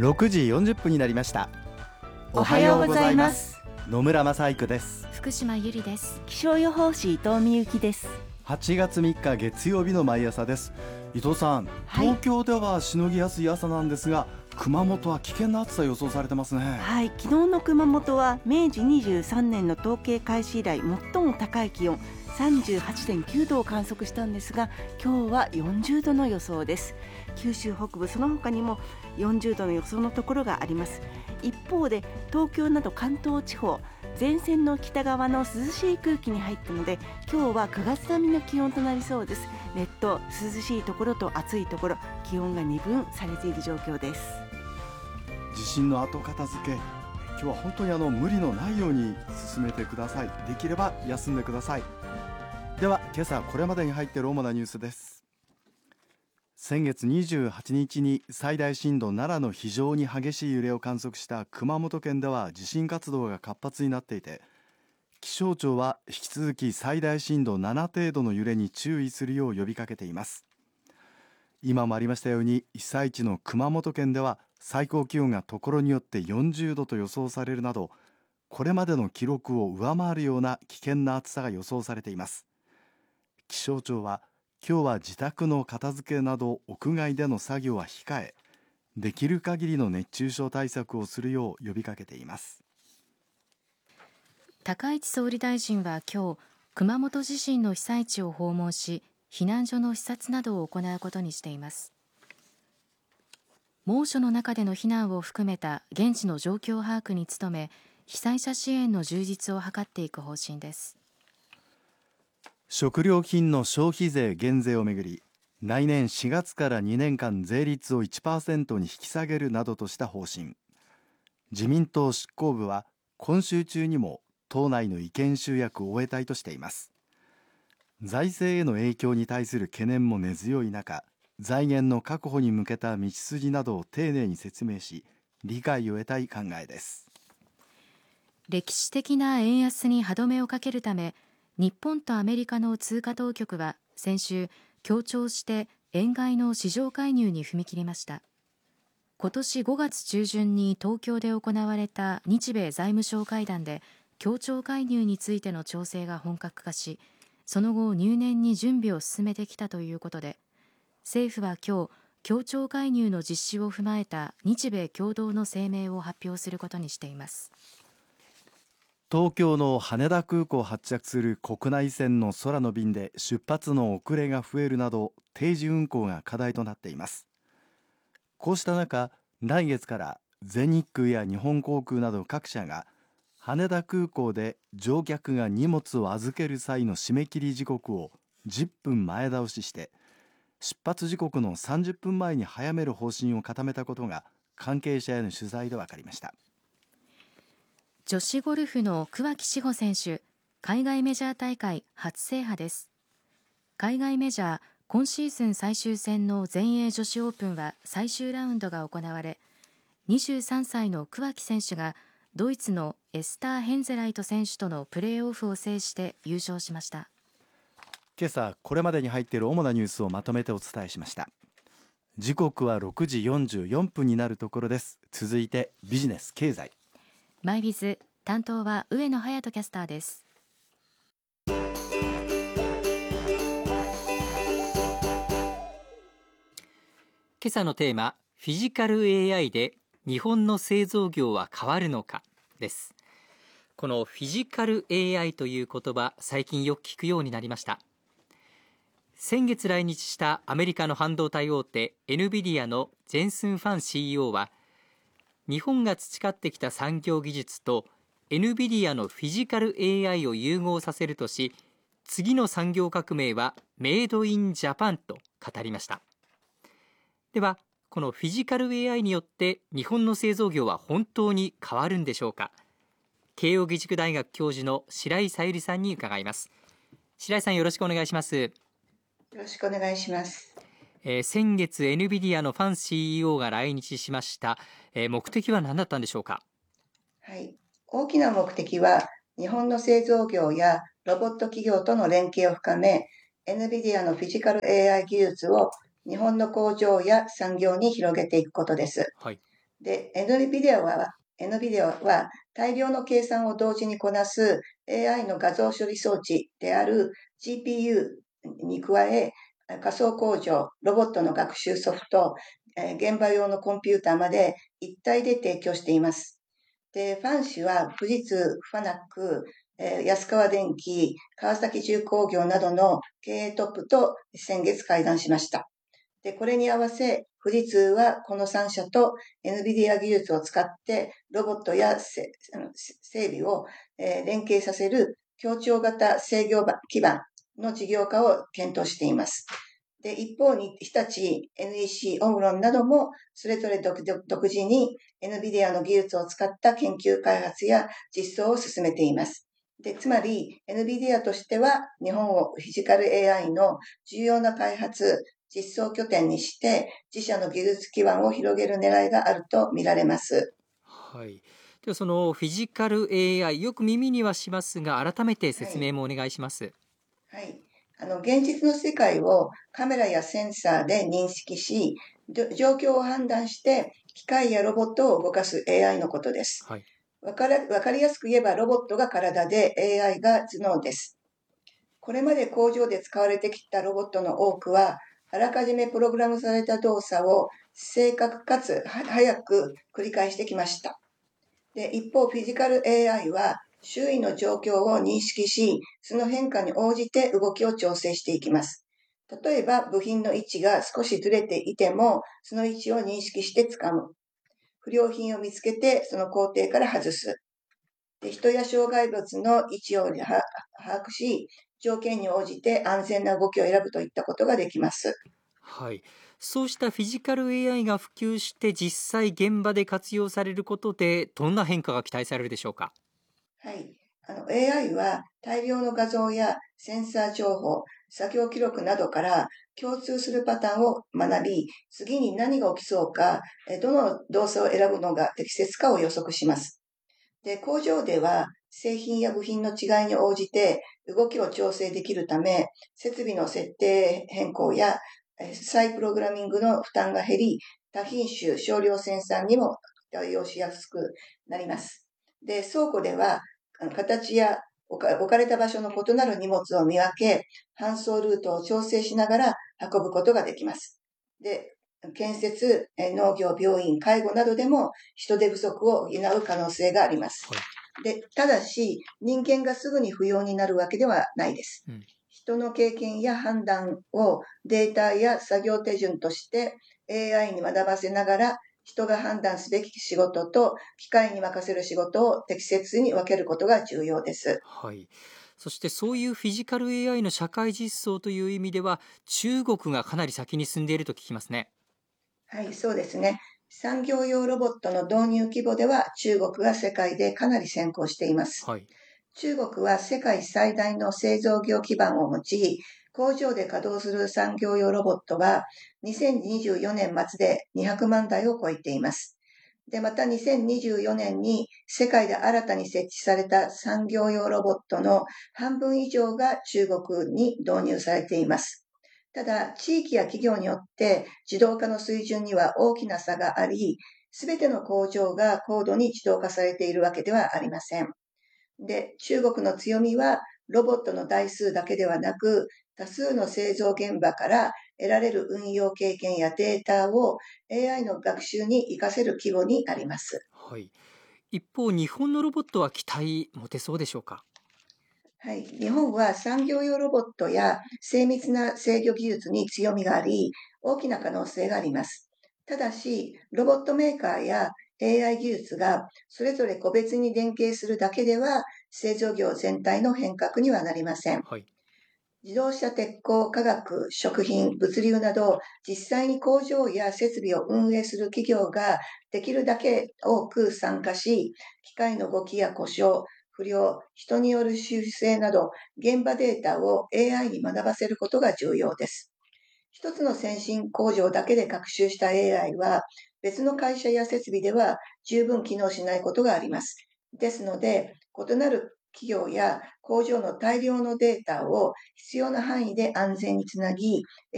6時40分になりました。 おはようございます。 野村正育です。 福島ゆりです。 気象予報士伊藤美由紀です。 8月3日月曜日の毎朝です。伊藤さん、東京ではしのぎやすい朝なんですが、熊本は危険な暑さ予想されてますね。 はい、昨日の熊本は明治23年の統計開始以来最も高い気温38.9 度を観測したんですが、今日は40度の予想です。九州北部その他にも40度の予想のところがあります。一方で東京など関東地方、前線の北側の涼しい空気に入ったので、今日は9月並みの気温となりそうです。列島、涼しいところと暑いところ、気温が二分されている状況です。 地震の後片付け、今日は本当に無理のないように進めてください。できれば休んでください。では今朝これまでに入っている主なニュースです。先月28日に最大震度7の非常に激しい揺れを観測した熊本県では地震活動が活発になっていて、気象庁は引き続き最大震度7程度の揺れに注意するよう呼びかけています。今もありましたように、被災地の熊本県では最高気温がところによって40度と予想されるなど、これまでの記録を上回るような危険な暑さが予想されています。気象庁は今日は自宅の片付けなど屋外での作業は控え、できる限りの熱中症対策をするよう呼びかけています。 高市総理大臣は今日、熊本地震の被災地を訪問し、避難所の視察などを行うことにしています。猛暑の中での避難を含めた現地の状況把握に努め、被災者支援の充実を図っていく方針です。 食料品の消費税減税をめぐり、来年4月から2年間税率を 1% に引き下げるなどとした方針。自民党執行部は今週中にも党内の意見集約を終えたいとしています。財政への影響に対する懸念も根強い中、財源の確保に向けた道筋などを丁寧に説明し、理解を得たい考えです。 歴史的な円安に歯止めをかけるため、日本とアメリカの通貨当局は先週、協調して円買いの市場介入に踏み切りました。今年5月中旬に東京で行われた日米財務相会談で、協調介入についての調整が本格化し、その後入念に準備を進めてきたということで、政府は今日、協調介入の実施を踏まえた日米共同の声明を発表することにしています。 東京の羽田空港を発着する国内線の空の便で出発の遅れが増えるなど、定時運航が課題となっています。こうした中、来月から全日空や日本航空など各社が羽田空港で乗客が荷物を預ける際の締め切り時刻を10分前倒しして、出発時刻の30分前に早める方針を固めたことが関係者への取材で分かりました。 女子ゴルフの桑木志帆選手、海外メジャー大会初制覇です。海外メジャー今シーズン最終戦の全英女子オープンは最終ラウンドが行われ、23歳の桑木選手がドイツのエスター・ヘンゼライト選手とのプレーオフを制して優勝しました。 今朝これまでに入っている主なニュースをまとめてお伝えしました。時刻は6時44分になるところです。続いてビジネス経済マイビズ、担当は上野隼人キャスターです。 今朝のテーマ、フィジカル AI で日本の製造業は変わるのかです。このフィジカル AI という言葉、最近よく聞くようになりました。先月来日したアメリカの半導体大手 NVIDIA のジェンスン・ファン CEO は、日本が培ってきた産業技術と NVIDIA のフィジカル AI を融合させるとし、次の産業革命はメイドインジャパンと語りました。では、このフィジカル AI によって日本の製造業は本当に変わるんでしょうか。慶應義塾大学教授の白井さゆりさんに伺います。白井さん、よろしくお願いします。 よろしくお願いします。 先月 NVIDIA のファン CEO が来日しました。目的は何だったんでしょうか。 はい、大きな目的は日本の製造業やロボット企業との連携を深め、NVIDIA のフィジカル AI 技術を日本の工場や産業に広げていくことです。 はい、 で、NVIDIA は大量の計算を同時にこなす AI の画像処理装置である GPU に加え、仮想工場、ロボットの学習ソフト、現場用のコンピューターまで一体で提供しています。で、ファン氏は富士通、ファナック、安川電機、川崎重工業などの経営トップと先月会談しました。で、これに合わせ、富士通はこの3社と NVIDIA 技術を使ってロボットや整備を連携させる協調型制御基盤の事業化を検討しています。で、一方に日立、NEC、オムロンなどもそれぞれ独自に NVIDIA の技術を使った研究開発や実装を進めています。で、つまり NVIDIA としては日本をフィジカル AI の重要な開発、実装拠点にして自社の技術基盤を広げる狙いがあると見られます。 はい。ではそのフィジカル AI、よく耳にはしますが、改めて説明もお願いします。 はい。現実の世界をカメラやセンサーで認識し、状況を判断して機械やロボットを動かす AI のことです。 はい。 わかりやすく言えばロボットが体で AI が頭脳です。これまで工場で使われてきたロボットの多くは、あらかじめプログラムされた動作を正確かつ早く繰り返してきました。で、一方、フィジカル AI は周囲の状況を認識し、その変化に応じて動きを調整していきます。例えば、部品の位置が少しずれていても、その位置を認識して掴む。不良品を見つけて、その工程から外す。で、人や障害物の位置を把握し、条件に応じて安全な動きを選ぶといったことができます。 はい。そうしたフィジカル AI が普及して実際現場で活用されることでどんな変化が期待されるでしょうか。 はい。AI は大量の画像やセンサー情報、作業記録などから共通するパターンを学び、次に何が起きそうか、どの動作を選ぶのが適切かを予測します。で、工場では製品や部品の違いに応じて動きを調整できるため、設備の設定変更や再プログラミングの負担が減り、多品種、少量生産にも対応しやすくなります。で、倉庫では形や置かれた場所の異なる荷物を見分け、搬送ルートを調整しながら運ぶことができます。で、建設、農業、病院、介護などでも人手不足を補う可能性があります。で、ただし、人間がすぐに不要になるわけではないです。人の経験や判断をデータや作業手順として AI に学ばせながら、人が判断すべき仕事と機械に任せる仕事を適切に分けることが重要です。 はい。そしてそういうフィジカル AI の社会実装という意味では中国がかなり先に進んでいると聞きますね。 はい、そうですね。産業用ロボットの導入規模では中国が世界でかなり先行しています。 はい。 中国は世界最大の製造業基盤を持ち、工場で稼働する産業用ロボットは2024年末で200万台を超えています。で、また2024年に世界で新たに設置された産業用ロボットの半分以上が中国に導入されています。ただ、地域や企業によって自動化の水準には大きな差があり、すべての工場が高度に自動化されているわけではありません。で、中国の強みはロボットの台数だけではなく、多数の製造現場から得られる運用経験やデータを AI の学習に活かせる規模にあります。 はい。一方、日本のロボットは期待持てそうでしょうか。 はい。日本は産業用ロボットや精密な制御技術に強みがあり、大きな可能性があります。ただし、ロボットメーカーや AI 技術がそれぞれ個別に連携するだけでは製造業全体の変革にはなりません。 はい。 自動車、鉄鋼、化学、食品、物流など、実際に工場や設備を運営する企業ができるだけ多く参加し、機械の動きや故障、不良、人による修正など、現場データを AI に学ばせることが重要です。一つの先進工場だけで学習した AI は、別の会社や設備では十分機能しないことがあります。ですので、異なる企業や工場の大量のデータを必要な範囲で安全につなぎ、